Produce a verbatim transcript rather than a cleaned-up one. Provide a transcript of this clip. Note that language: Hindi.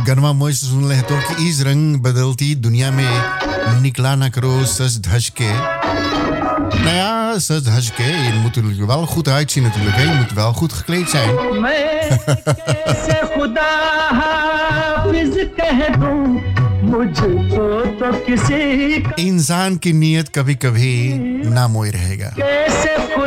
गरमा मोज सुन ले तो कि इस रंग बदलती दुनिया में निकला ना करो सज धज के nou ja सज धज के je moet er wel goed uitzien natuurlijk hè? Je moet wel goed gekleed zijn इंसान की नीयत कभी कभी ना मोई रहेगा